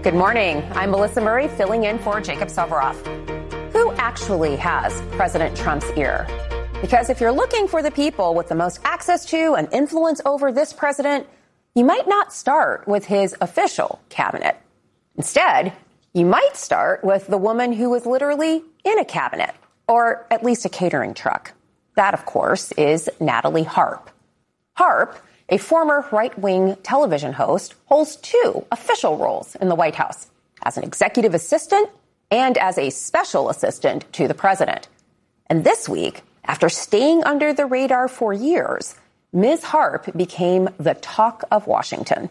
Good morning. I'm Melissa Murray, filling in for Jacob Soveroff. Who actually has President Trump's ear? Because if you're looking for the people with the most access to and influence over this president, you might not start with his official cabinet. Instead, you might start with the woman who was literally in a cabinet, or at least a catering truck. That, of course, is Natalie Harp. Harp, a former right-wing television host, holds two official roles in the White House, as an executive assistant and as a special assistant to the president. And this week, after staying under the radar for years, Ms. Harp became the talk of Washington.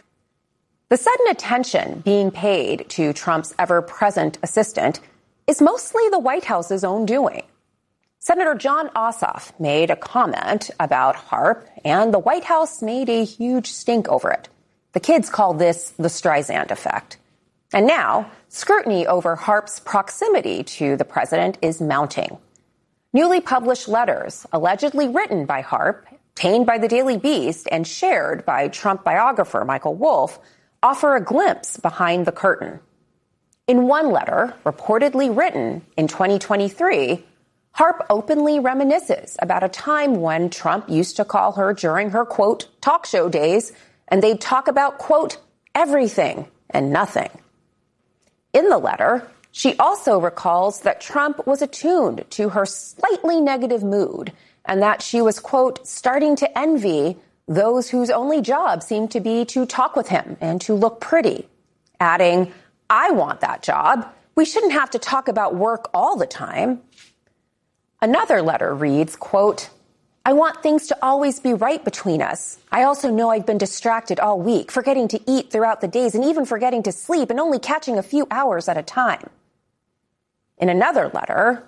The sudden attention being paid to Trump's ever-present assistant is mostly the White House's own doing. Senator Jon Ossoff made a comment about Harp, and the White House made a huge stink over it. The kids call this the Streisand effect. And now, scrutiny over Harp's proximity to the president is mounting. Newly published letters, allegedly written by Harp, obtained by the Daily Beast, and shared by Trump biographer Michael Wolff, offer a glimpse behind the curtain. In one letter, reportedly written in 2023, Harp openly reminisces about a time when Trump used to call her during her, quote, talk show days, and they'd talk about, quote, everything and nothing. In the letter, she also recalls that Trump was attuned to her slightly negative mood and that she was, quote, starting to envy those whose only job seemed to be to talk with him and to look pretty, adding, I want that job. We shouldn't have to talk about work all the time. Another letter reads, quote, I want things to always be right between us. I also know I've been distracted all week, forgetting to eat throughout the days and even forgetting to sleep and only catching a few hours at a time. In another letter,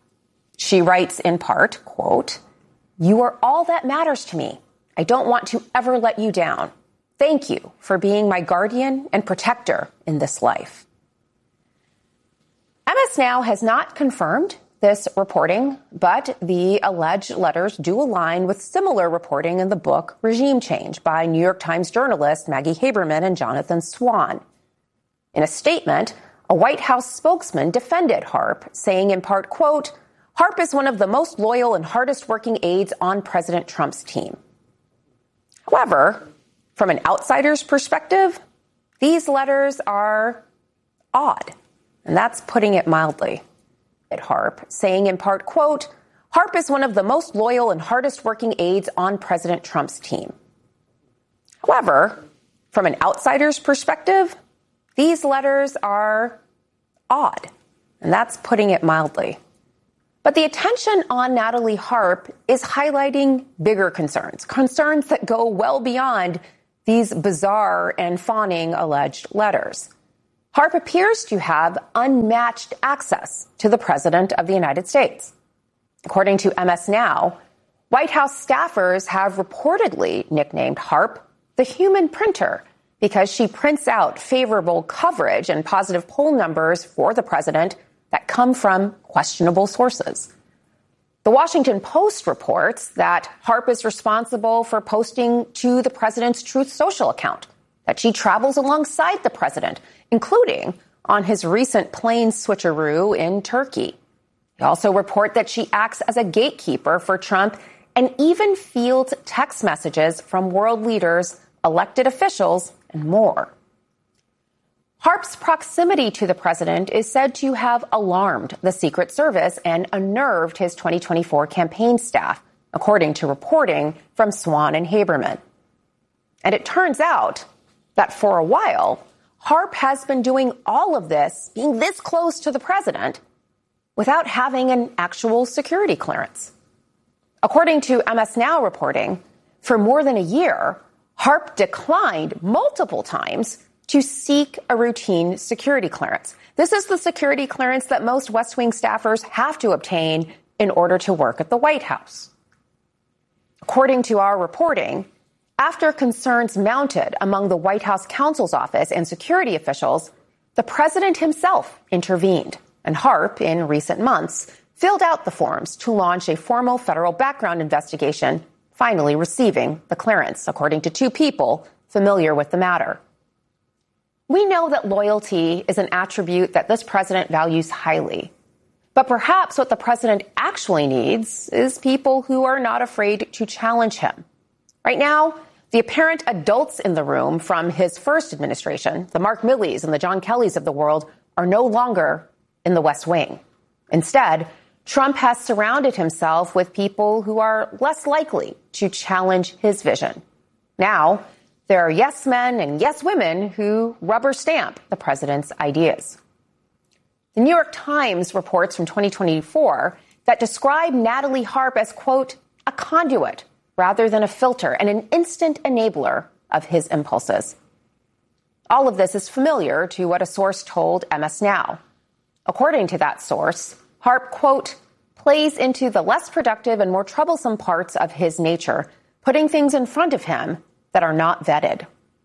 she writes in part, quote, you are all that matters to me. I don't want to ever let you down. Thank you for being my guardian and protector in this life. MS Now has not confirmed this reporting, but the alleged letters do align with similar reporting in the book Regime Change by New York Times journalists Maggie Haberman and Jonathan Swan. In a statement, a White House spokesman defended Harp, saying in part, quote, Harp is one of the most loyal and hardest working aides on President Trump's team. However, from an outsider's perspective, these letters are odd, and that's putting it mildly. At Harp, saying in part, quote, Harp is one of the most loyal and hardest working aides on President Trump's team. However, from an outsider's perspective, these letters are odd, and that's putting it mildly. But the attention on Natalie Harp is highlighting bigger concerns that go well beyond these bizarre and fawning alleged letters. Harp appears to have unmatched access to the President of the United States. According to MS Now, White House staffers have reportedly nicknamed Harp the human printer because she prints out favorable coverage and positive poll numbers for the president that come from questionable sources. The Washington Post reports that Harp is responsible for posting to the president's Truth Social account, that she travels alongside the president, including on his recent plane switcheroo in Turkey. They also report that she acts as a gatekeeper for Trump and even fields text messages from world leaders, elected officials, and more. Harp's proximity to the president is said to have alarmed the Secret Service and unnerved his 2024 campaign staff, according to reporting from Swan and Haberman. And it turns out that for a while, Harp has been doing all of this, being this close to the president, without having an actual security clearance. According to MS Now reporting, for more than a year, Harp declined multiple times to seek a routine security clearance. This is the security clearance that most West Wing staffers have to obtain in order to work at the White House. According to our reporting, after concerns mounted among the White House counsel's office and security officials, the president himself intervened, and Harp, in recent months, filled out the forms to launch a formal federal background investigation, finally receiving the clearance, according to two people familiar with the matter. We know that loyalty is an attribute that this president values highly. But perhaps what the president actually needs is people who are not afraid to challenge him. Right now, the apparent adults in the room from his first administration, the Mark Milley's and the John Kellys of the world, are no longer in the West Wing. Instead, Trump has surrounded himself with people who are less likely to challenge his vision. Now, there are yes men and yes women who rubber stamp the president's ideas. The New York Times reports from 2024 that describe Natalie Harp as, quote, a conduit rather than a filter and an instant enabler of his impulses. All of this is familiar to what a source told MS Now. According to that source, Harp, quote, plays into the less productive and more troublesome parts of his nature, putting things in front of him that are not vetted.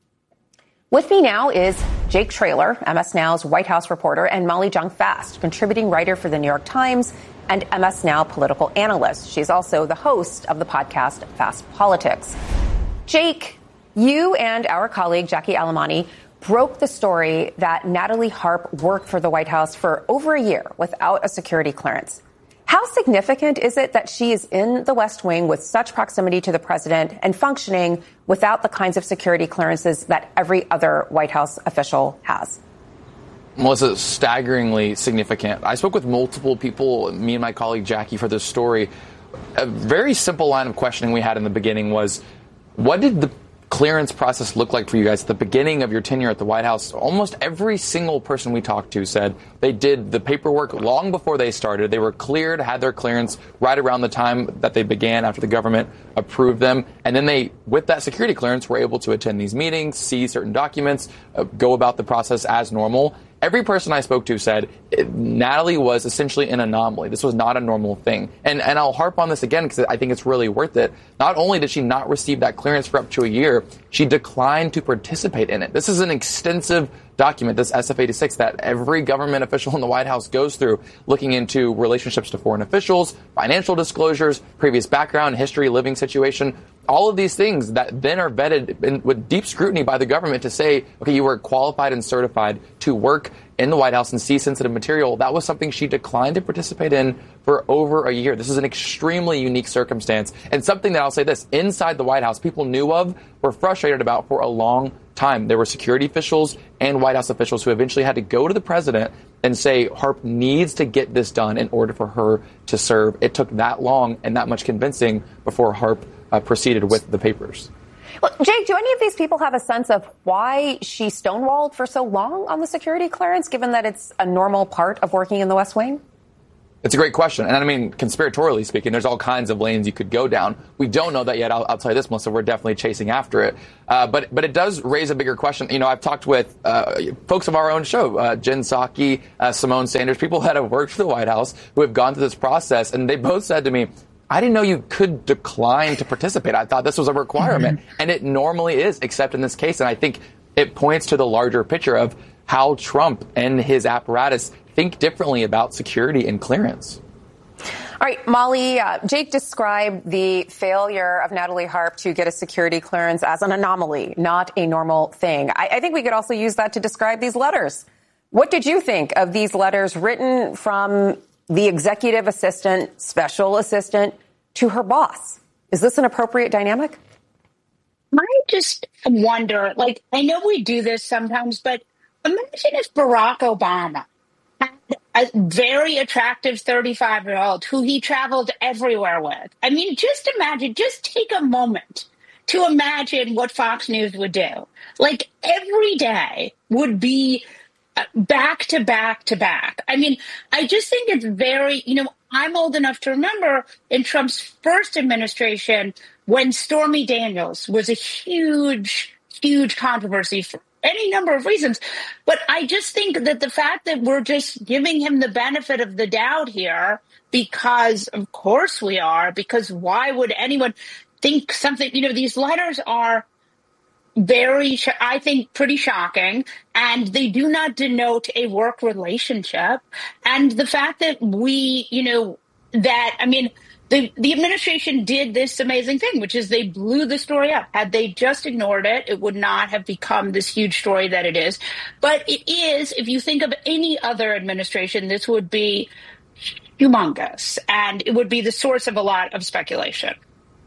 With me now is Jake Traylor, MS Now's White House reporter, and Molly Jong-Fast, contributing writer for the New York Times and MS Now political analyst. She's also the host of the podcast Fast Politics. Jake, you and our colleague Jackie Alamani broke the story that Natalie Harp worked for the White House for over a year without a security clearance. How significant is it that she is in the West Wing with such proximity to the president and functioning without the kinds of security clearances that every other White House official has? Melissa, staggeringly significant. I spoke with multiple people, me and my colleague Jackie, for this story. A very simple line of questioning we had in the beginning was, what did the clearance process look like for you guys at the beginning of your tenure at the White House? Almost every single person we talked to said they did the paperwork long before they started. They were cleared, had their clearance right around the time that they began after the government approved them. And then they, with that security clearance, were able to attend these meetings, see certain documents, go about the process as normal. Every person I spoke to said Natalie was essentially an anomaly. This was not a normal thing. And I'll harp on this again because I think it's really worth it. Not only did she not receive that clearance for up to a year, she declined to participate in it. This is an extensive document, this SF-86, that every government official in the White House goes through, looking into relationships to foreign officials, financial disclosures, previous background, history, living situation. All of these things that then are vetted with deep scrutiny by the government to say, okay, you were qualified and certified to work in the White House and see sensitive material. That was something she declined to participate in for over a year. This is an extremely unique circumstance and something that I'll say this, inside the White House, people knew of, were frustrated about for a long time. There were security officials and White House officials who eventually had to go to the president and say, Harp needs to get this done in order for her to serve. It took that long and that much convincing before Harp proceeded with the papers. Well, Jake, do any of these people have a sense of why she stonewalled for so long on the security clearance, given that it's a normal part of working in the West Wing? It's a great question. And I mean, conspiratorially speaking, there's all kinds of lanes you could go down. We don't know that yet. I'll tell you this, Melissa, we're definitely chasing after it. But it does raise a bigger question. You know, I've talked with folks of our own show, Jen Psaki, Simone Sanders, people that have worked for the White House who have gone through this process. And they both said to me, I didn't know you could decline to participate. I thought this was a requirement. And it normally is, except in this case. And I think it points to the larger picture of how Trump and his apparatus think differently about security and clearance. All right, Molly, Jake described the failure of Natalie Harp to get a security clearance as an anomaly, not a normal thing. I think we could also use that to describe these letters. What did you think of these letters written from the executive assistant, special assistant, to her boss? Is this an appropriate dynamic? I just wonder, I know we do this sometimes, but imagine if Barack Obama had a very attractive 35-year-old who he traveled everywhere with. I mean, just imagine, just take a moment to imagine what Fox News would do. Every day would be back to back to back. I mean, I just think it's very, I'm old enough to remember in Trump's first administration when Stormy Daniels was a huge, huge controversy for any number of reasons. But I just think that the fact that we're just giving him the benefit of the doubt here, because of course we are, because why would anyone think something, these letters are very, I think, pretty shocking, and they do not denote a work relationship. And the fact that the administration did this amazing thing, which is they blew the story up. Had they just ignored it, it would not have become this huge story that it is. But it is, if you think of any other administration, this would be humongous, and it would be the source of a lot of speculation.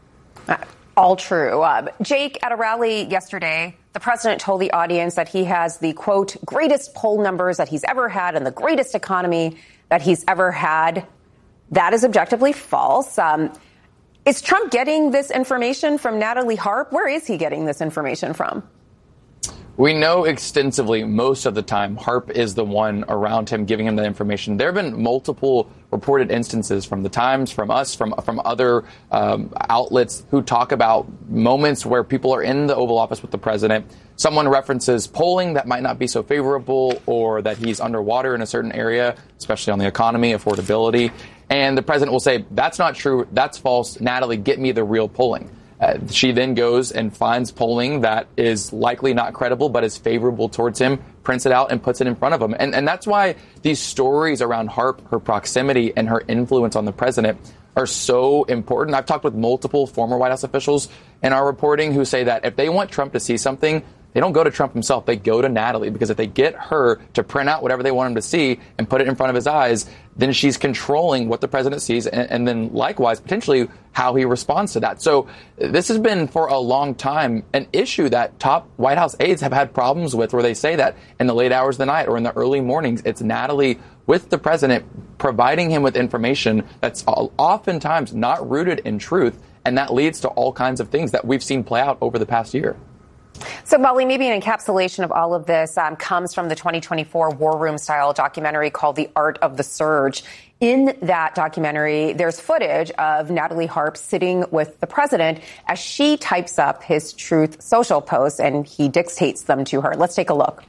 All true. Jake, at a rally yesterday, the president told the audience that he has the, quote, greatest poll numbers that he's ever had and the greatest economy that he's ever had. That is objectively false. Is Trump getting this information from Natalie Harp? Where is he getting this information from? We know extensively most of the time Harp is the one around him giving him the information. There have been multiple reported instances from the Times, from us, from other outlets who talk about moments where people are in the Oval Office with the president. Someone references polling that might not be so favorable, or that he's underwater in a certain area, especially on the economy, affordability. And the president will say, that's not true. That's false. Natalie, get me the real polling. She then goes and finds polling that is likely not credible, but is favorable towards him, prints it out and puts it in front of him. And that's why these stories around Harp, her proximity and her influence on the president are so important. I've talked with multiple former White House officials in our reporting who say that if they want Trump to see something, they don't go to Trump himself. They go to Natalie, because if they get her to print out whatever they want him to see and put it in front of his eyes, then she's controlling what the president sees, and then likewise, potentially, how he responds to that. So this has been, for a long time, an issue that top White House aides have had problems with, where they say that in the late hours of the night or in the early mornings, it's Natalie with the president providing him with information that's oftentimes not rooted in truth, and that leads to all kinds of things that we've seen play out over the past year. So, Molly, maybe an encapsulation of all of this comes from the 2024 War Room-style documentary called The Art of the Surge. In that documentary, there's footage of Natalie Harp sitting with the president as she types up his Truth Social posts, and he dictates them to her. Let's take a look.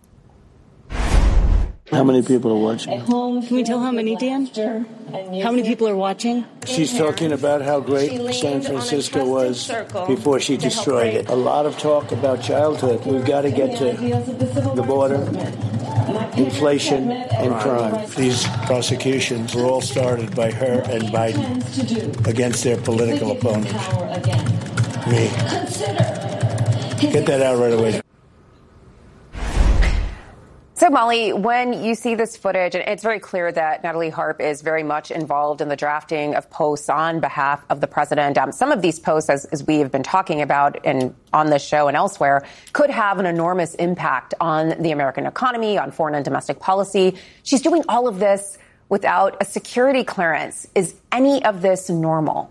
How many people are watching? Can we tell how many, Dan? How many people are watching? She's talking about how great San Francisco was before she destroyed it. A lot of talk about childhood. We've got to get to the border, inflation, and crime. These prosecutions were all started by her and Biden against their political opponents. Me. Get that out right away. So, Molly, when you see this footage, and it's very clear that Natalie Harp is very much involved in the drafting of posts on behalf of the president. Some of these posts, as we have been talking about and on this show and elsewhere, could have an enormous impact on the American economy, on foreign and domestic policy. She's doing all of this without a security clearance. Is any of this normal?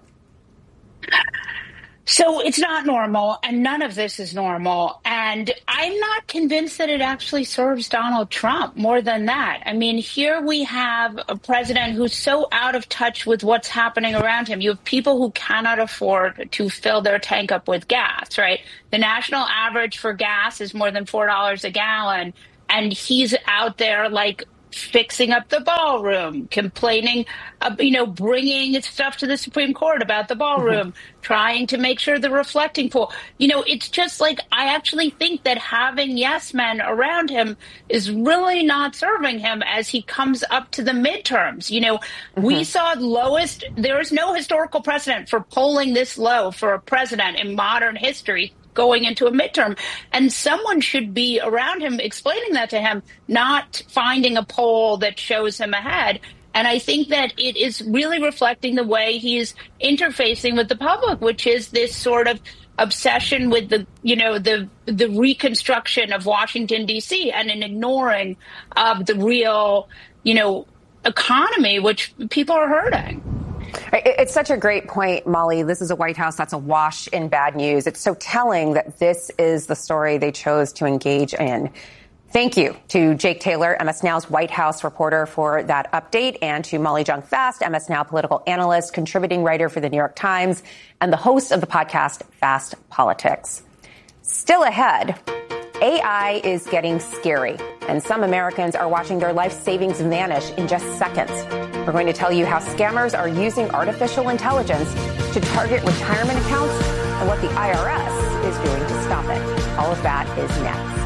So it's not normal, and none of this is normal. And I'm not convinced that it actually serves Donald Trump more than that. I mean, here we have a president who's so out of touch with what's happening around him. You have people who cannot afford to fill their tank up with gas, right? The national average for gas is more than $4 a gallon, and he's out there like fixing up the ballroom, complaining, bringing stuff to the Supreme Court about the ballroom, trying to make sure the reflecting pool. It's just like, I actually think that having yes men around him is really not serving him as he comes up to the midterms. We saw there is no historical precedent for polling this low for a president in modern history going into a midterm. And someone should be around him explaining that to him, not finding a poll that shows him ahead. And I think that it is really reflecting the way he's interfacing with the public, which is this sort of obsession with the reconstruction of Washington, D.C. and an ignoring of the real, economy, which people are hurting. It's such a great point, Molly. This is a White House that's awash in bad news. It's so telling that this is the story they chose to engage in. Thank you to Jake Taylor, MS Now's White House reporter, for that update, and to Molly Jong-Fast, MS Now political analyst, contributing writer for the New York Times, and the host of the podcast Fast Politics. Still ahead, AI is getting scary, and some Americans are watching their life savings vanish in just seconds. We're going to tell you how scammers are using artificial intelligence to target retirement accounts and what the IRS is doing to stop it. All of that is next.